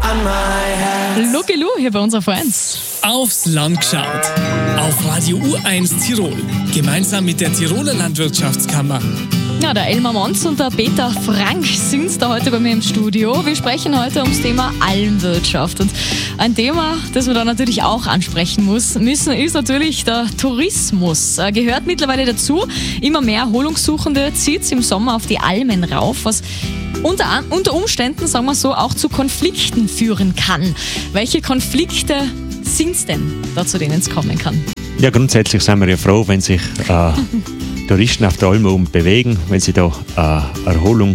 Lucky Lou hier bei uns auf 1. Aufs Land geschaut. Auf Radio U1 Tirol. Gemeinsam mit der Tiroler Landwirtschaftskammer. Ja, der Elmar Monz und der Peter Frank sind da heute bei mir im Studio. Wir sprechen heute ums Thema Almwirtschaft. Und ein Thema, das wir da natürlich auch ansprechen müssen, ist natürlich der Tourismus. Gehört mittlerweile dazu. Immer mehr Erholungssuchende zieht es im Sommer auf die Almen rauf, was unter Umständen, sagen wir so, auch zu Konflikten führen kann. Welche Konflikte sind es denn, da zu denen es kommen kann? Ja, grundsätzlich sind wir ja froh, wenn sich Touristen auf der Alm bewegen, wenn sie da Erholung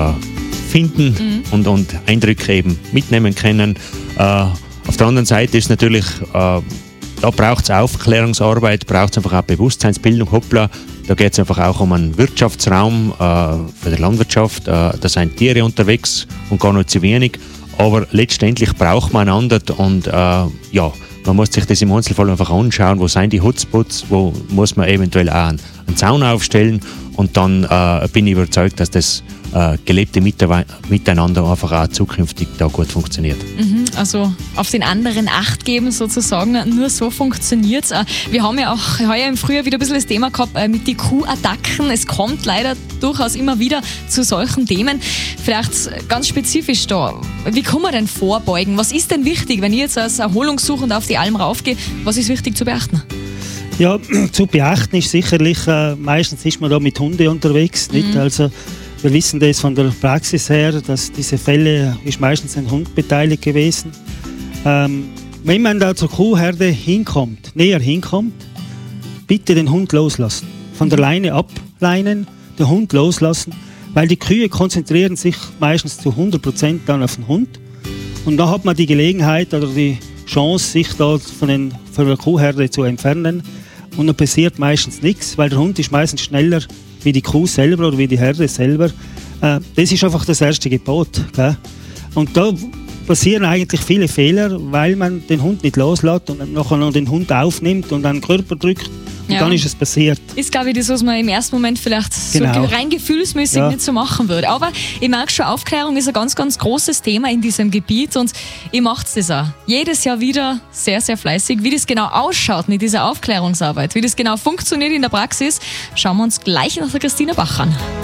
finden und Eindrücke eben mitnehmen können. Auf der anderen Seite ist natürlich, da braucht es Aufklärungsarbeit, braucht es einfach auch Bewusstseinsbildung. Hoppla, da geht es einfach auch um einen Wirtschaftsraum für die Landwirtschaft. Da sind Tiere unterwegs und gar nicht zu wenig. Aber letztendlich braucht man einander und man muss sich das im Einzelfall einfach anschauen, wo sind die Hotspots, wo muss man eventuell auch einen Zaun aufstellen und dann bin ich überzeugt, dass das gelebte Miteinander einfach auch zukünftig da gut funktioniert. Also auf den anderen Acht geben sozusagen, nur so funktioniert es. Wir haben ja auch heuer im Frühjahr wieder ein bisschen das Thema gehabt mit den Kuhattacken. Es kommt leider durchaus immer wieder zu solchen Themen. Vielleicht ganz spezifisch da, wie kann man denn vorbeugen? Was ist denn wichtig, wenn ich jetzt als Erholungssuchender auf die Alm raufgehe? Was ist wichtig zu beachten? Ja, zu beachten ist sicherlich, meistens ist man da mit Hunden unterwegs. Nicht? Also, wir wissen das von der Praxis her, dass diese Fälle ist meistens ein Hund beteiligt gewesen. Wenn man da zur Kuhherde näher hinkommt, bitte den Hund loslassen. Von der Leine ableinen, den Hund loslassen, weil die Kühe konzentrieren sich meistens zu 100% dann auf den Hund. Und da hat man die Gelegenheit oder die Chance, sich da von der Kuhherde zu entfernen. Und dann passiert meistens nichts, weil der Hund ist meistens schneller wie die Kuh selber oder wie die Herde selber. Das ist einfach das erste Gebot. Gell? Und da passieren eigentlich viele Fehler, weil man den Hund nicht loslässt und nachher noch den Hund aufnimmt und an den Körper drückt. Und dann ist es passiert. Ist, glaube ich, das, was man im ersten Moment vielleicht so rein gefühlsmäßig nicht so machen würde. Aber ich merke schon, Aufklärung ist ein ganz, ganz großes Thema in diesem Gebiet und ihr macht das auch jedes Jahr wieder sehr, sehr fleißig. Wie das genau ausschaut mit dieser Aufklärungsarbeit, wie das genau funktioniert in der Praxis, schauen wir uns gleich nach der Christina Bach an.